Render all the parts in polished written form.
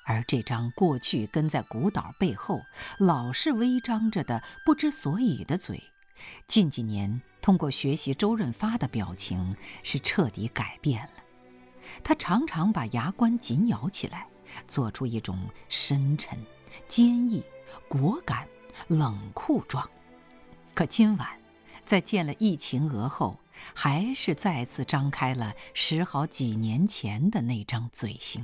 而这张过去跟在古岛背后老是微张着的不知所以的嘴，近几年通过学习周润发的表情是彻底改变了。他常常把牙关紧咬起来，做出一种深沉、坚毅、果敢、冷酷状。可今晚在见了易秦娥后，还是再次张开了10好几年前的那张嘴型。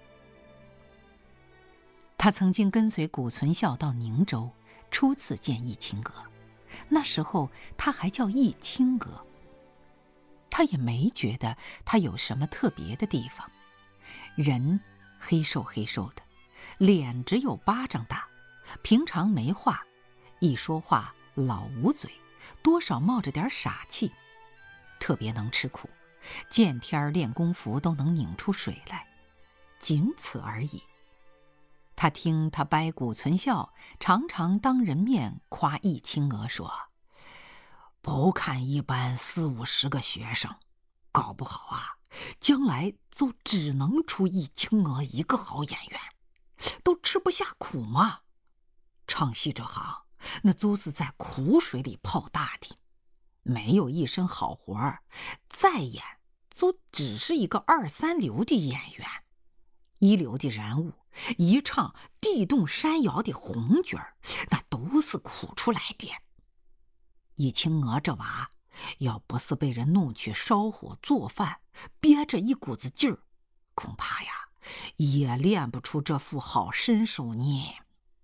他曾经跟随谷存孝到宁州，初次见易秦娥，那时候他还叫易青娥。他也没觉得他有什么特别的地方，人黑瘦黑瘦的，脸只有巴掌大，平常没话，一说话老捂嘴，多少冒着点傻气，特别能吃苦，见天练功夫都能拧出水来，仅此而已。他听他掰谷存孝常常当人面夸易青娥说，不看一般40、50个学生，搞不好啊，将来就只能出易青娥一个好演员，都吃不下苦嘛。唱戏这行，那就是在苦水里泡大的，没有一身好活儿，再演就只是一个2、3流的演员。一流的人物一唱地动山摇的红角儿，那都是苦出来的。易青娥这娃，要不是被人弄去烧火做饭，憋着一股子劲儿，恐怕呀也练不出这副好身手呢。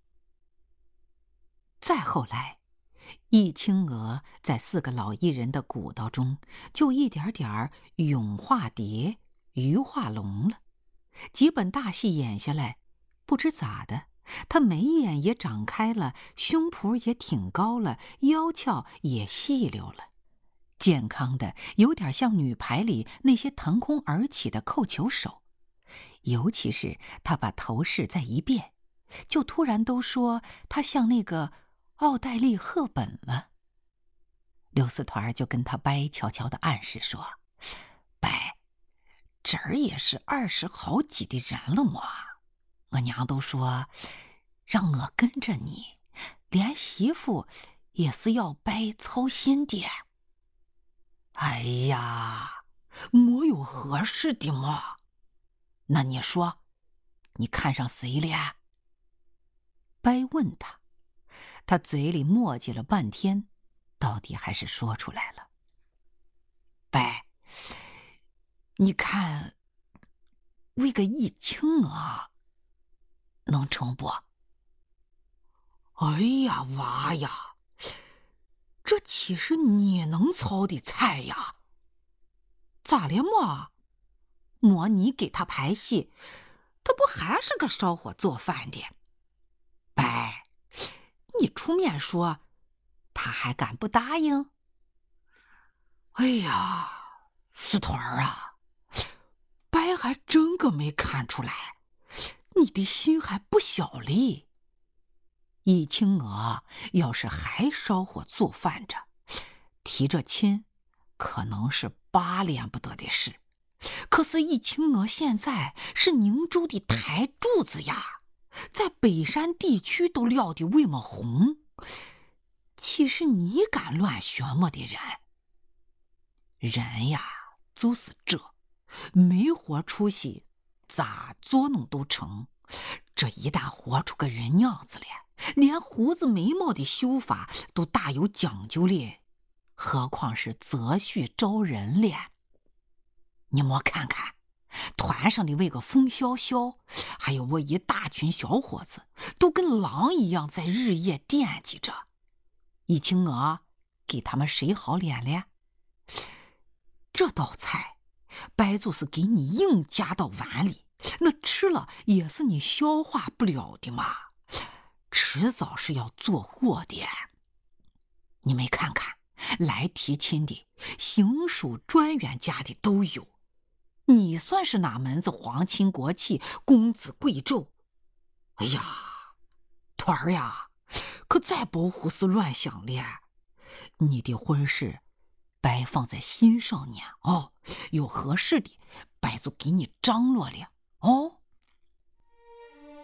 再后来，易青娥在4个老艺人的鼓捣中，就一点点咏化蝶、鱼化龙了。几本大戏演下来，不知咋的，她眉眼也长开了，胸脯也挺高了，腰翘也细溜了，健康的有点像女排里那些腾空而起的扣球手。尤其是她把头饰再一变，就突然都说她像那个奥黛丽·赫本了。刘四团就跟他掰悄悄地暗示说，掰，这儿也是20好几的人了嘛，我娘都说让我跟着你，连媳妇也是要掰操心的。哎呀，没有合适的嘛。那你说，你看上谁了？掰问他，他嘴里磨叽了半天，到底还是说出来了。掰，你看为个易青啊，能成不？哎呀，娃呀，这岂是你能操的菜呀？咋了嘛？莫你给他排戏，他不还是个烧火做饭的？掰，你出面说，他还敢不答应？哎呀，四团儿啊，掰还真个没看出来，你的心还不小哩。易青娥要是还烧火做饭着，提着亲，可能是8连不得的事。可是易青娥现在是宁州的台柱子呀，在北山地区都撂的为么红，岂是你敢乱学么的人？人呀，就是这，没活出息，咋捉弄都成。这一旦活出个人样子来，连胡子眉毛的修法都大有讲究咧，何况是择婿招人咧？你莫看看，团上的那个风萧萧，还有我一大群小伙子，都跟狼一样在日夜惦记着。易青娥给他们谁好脸咧？这道菜白就是给你硬夹到碗里，那吃了也是你消化不了的嘛，迟早是要做货的。你没看看来提亲的行署专员家的都有，你算是哪门子皇亲国戚公子贵胄？哎呀，团儿呀，可再别胡思乱想了，你的婚事白放在心上呢哦，有合适的白就给你张罗了哦。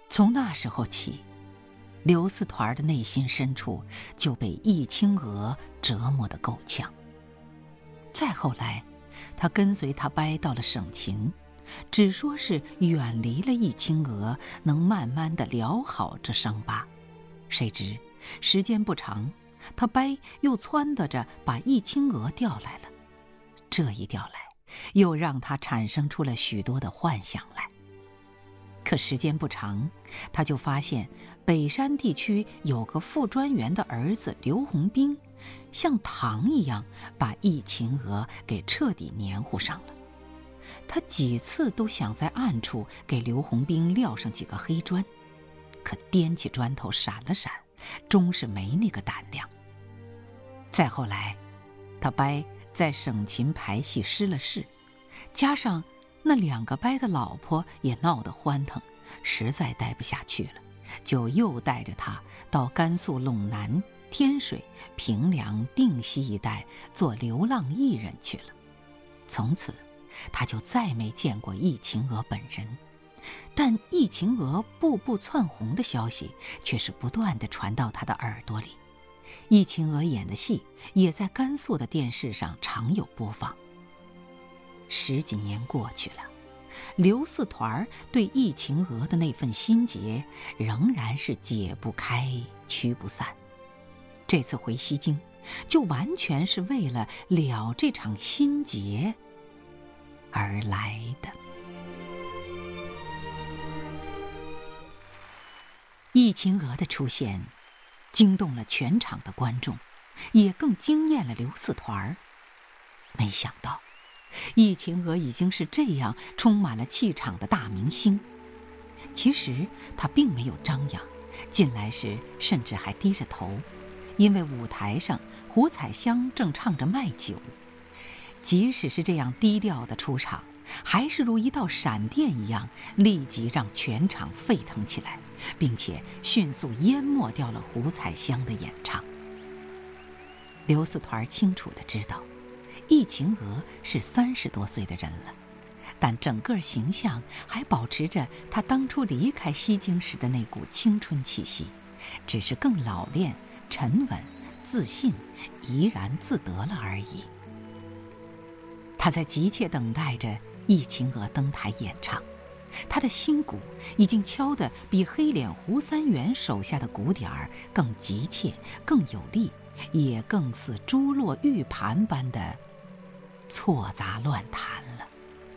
从那时候起，刘四团的内心深处就被易青娥折磨得够呛。再后来，他跟随他伯到了省秦，只说是远离了易青娥，能慢慢地疗好这伤疤。谁知时间不长，他伯又撺掇着把易青娥调来了。这一调来，又让他产生出了许多的幻想来。可时间不长，他就发现北山地区有个副专员的儿子刘洪兵，像糖一样把易秦娥给彻底黏糊上了。他几次都想在暗处给刘洪兵撂上几个黑砖，可掂起砖头闪了闪，终是没那个胆量。再后来，他伯在省秦排戏失了势，加上那2个伯的老婆也闹得欢腾，实在待不下去了，就又带着他到甘肃陇南、天水、平凉、定西一带做流浪艺人去了。从此他就再没见过易秦娥本人，但易秦娥步步窜红的消息却是不断地传到他的耳朵里。易秦娥演的戏也在甘肃的电视上常有播放。10几年过去了，刘四团对易秦娥的那份心结仍然是解不开、驱不散。这次回西京，就完全是为了了这场心结而来的。易秦娥的出现惊动了全场的观众，也更惊艳了刘四团。没想到易秦娥已经是这样充满了气场的大明星。其实她并没有张扬，进来时甚至还低着头，因为舞台上胡彩香正唱着卖酒。即使是这样低调的出场，还是如一道闪电一样，立即让全场沸腾起来，并且迅速淹没掉了胡彩香的演唱。刘四团清楚地知道，易秦娥是30多岁的人了，但整个形象还保持着她当初离开西京时的那股青春气息，只是更老练、沉稳、自信、怡然自得了而已。他在急切等待着易秦娥登台演唱，他的心鼓已经敲得比黑脸胡三元手下的鼓点儿更急切、更有力，也更似珠落玉盘般的错杂乱弹了。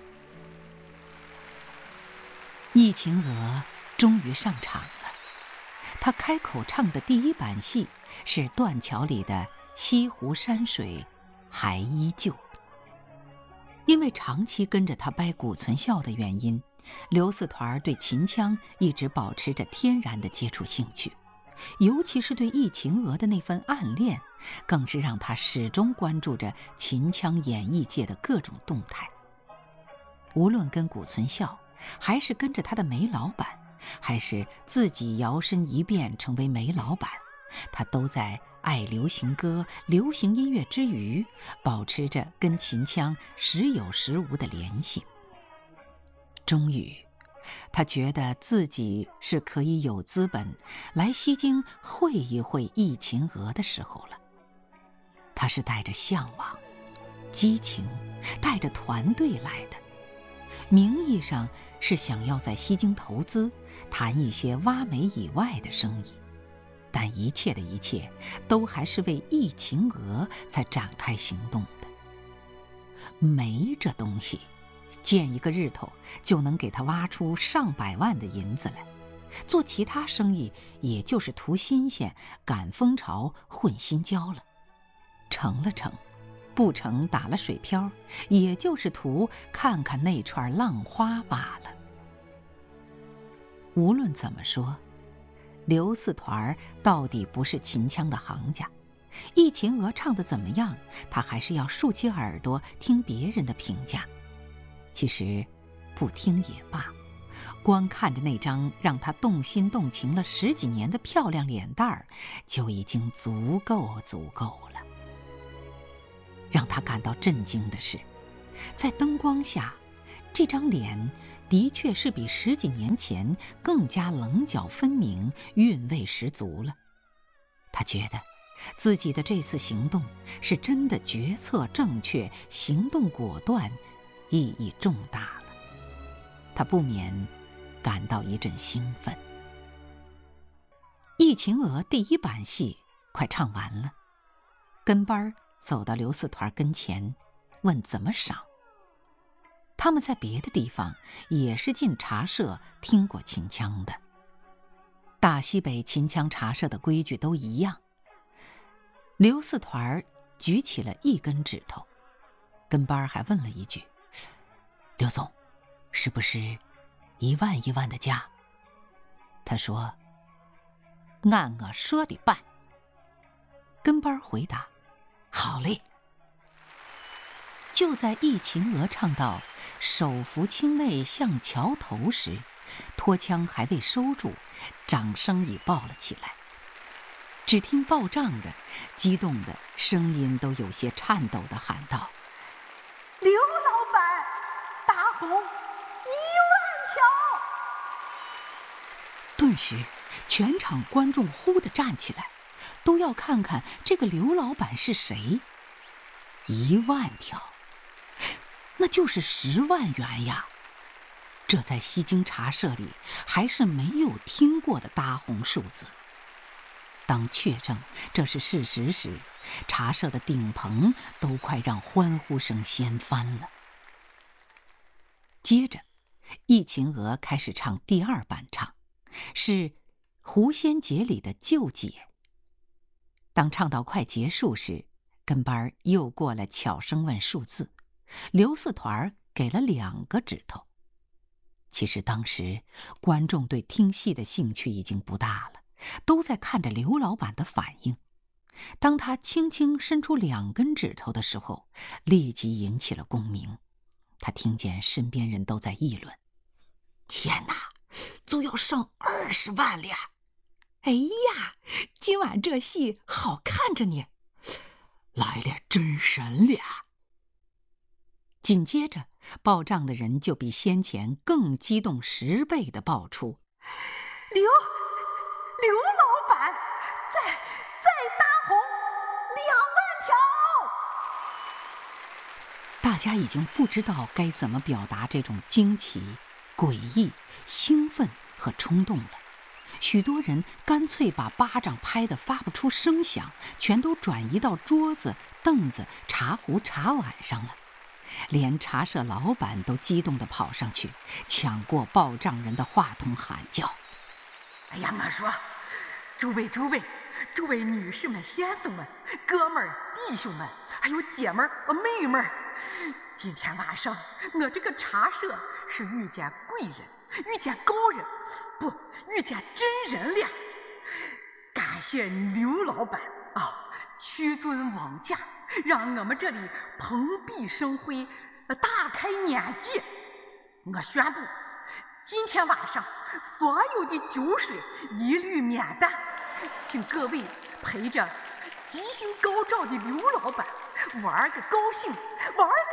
易秦娥终于上场了，她开口唱的第一版戏是断桥里的西湖山水还依旧。因为长期跟着他伯古存孝的原因，刘四团对秦腔一直保持着天然的接触兴趣，尤其是对易秦娥的那份暗恋，更是让他始终关注着秦腔演艺界的各种动态。无论跟古存孝，还是跟着他的煤老板，还是自己摇身一变成为煤老板，他都在爱流行歌、流行音乐之余，保持着跟秦腔时有时无的联系。终于，他觉得自己是可以有资本来西京会一会易秦娥的时候了。他是带着向往、激情，带着团队来的，名义上是想要在西京投资，谈一些挖煤以外的生意。但一切的一切都还是为易秦娥才展开行动的。煤这东西，见一个日头就能给他挖出上百万的银子来，做其他生意也就是图新鲜、赶风潮、混新交了。成了成，不成打了水漂，也就是图看看那串浪花罢了。无论怎么说，刘四团到底不是秦腔的行家，易秦娥唱得怎么样，他还是要竖起耳朵听别人的评价。其实不听也罢，光看着那张让他动心动情了10几年的漂亮脸蛋儿，就已经足够了。让他感到震惊的是，在灯光下，这张脸的确是比10几年前更加棱角分明，韵味十足了。他觉得自己的这次行动是真的决策正确，行动果断，意义重大了。他不免感到一阵兴奋。《忆秦娥》第1版戏快唱完了，跟班走到刘四团跟前，问怎么赏。他们在别的地方也是进茶社听过秦腔的，大西北秦腔茶社的规矩都一样。刘四团举起了1根指头，跟班还问了一句：“刘总，是不是1万1万的加？”他说：“按我说的办。”跟班回答：“好嘞。”就在《忆秦娥》唱到手扶青泪向桥头时，拖腔还未收住，掌声已爆了起来。只听报账的激动的声音都有些颤抖地喊道：“ 刘老板，大红1万条！” 顿时全场观众忽地站起来，都要看看这个刘老板是谁。1万条，那就是10万元呀！这在西京茶社里还是没有听过的大红数字。当确证这是事实时，茶社的顶棚都快让欢呼声掀翻了。接着，《忆秦娥》开始唱第2版唱，是《狐仙节》里的舅姐。当唱到快结束时，跟班又过来悄声问数字，刘四团给了2个指头。其实当时观众对听戏的兴趣已经不大了，都在看着刘老板的反应。当他轻轻伸出2根指头的时候，立即引起了共鸣。他听见身边人都在议论：“天哪，就要上20万了！哎呀，今晚这戏好看着呢，来了真神了！”紧接着，报账的人就比先前更激动10倍地报出：“ 刘老板，再大红2万条！” 大家已经不知道该怎么表达这种惊奇、诡异、兴奋和冲动了。许多人干脆把巴掌拍得发不出声响，全都转移到桌子、凳子、茶壶、茶碗上了。连茶社老板都激动地跑上去，抢过报账人的话筒喊叫：“ 哎呀妈说，诸位女士们、先生们、哥们儿、弟兄们，还有姐们儿、妹们儿，今天晚上我这个茶社是遇见贵人，遇见高人，不，遇见真人了。感谢刘老板屈尊枉驾，让我们这里蓬荜生辉，大开眼界。我宣布，今天晚上所有的酒水一律免单，请各位陪着吉星高照的刘老板玩个高兴，玩